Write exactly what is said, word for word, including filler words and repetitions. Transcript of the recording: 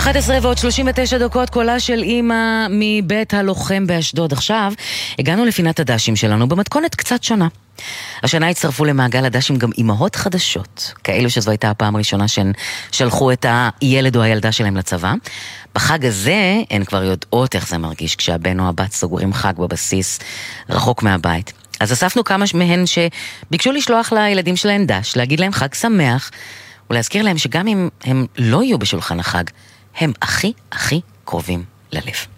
אחת עשרה ועוד שלושים ותשע דקות, קולה של אמא מבית הלוחם באשדוד. עכשיו הגענו לפינת הדשים שלנו במתכונת קצת שונה. השנה הצטרפו למעגל הדשים גם אימהות חדשות, כאלו שזו הייתה הפעם הראשונה שהן שלחו את הילד או הילדה שלהם לצבא. בחג הזה הן כבר יודעות איך זה מרגיש כשהבן או הבת סוגרים חג בבסיס רחוק מהבית. אז אספנו כמה מהן שביקשו לשלוח לילדים שלהן דש, להגיד להם חג שמח, ולהזכיר להם שגם אם הם לא יהיו בשולחן החג, הם הכי הכי קרובים ללב.